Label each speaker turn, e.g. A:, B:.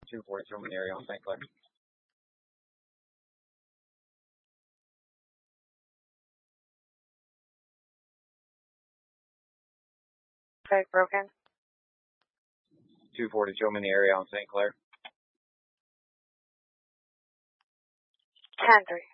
A: 240 Truman area on St. Clair.
B: Okay, broken.
A: 240 Truman area on St. Clair.
B: 10-3.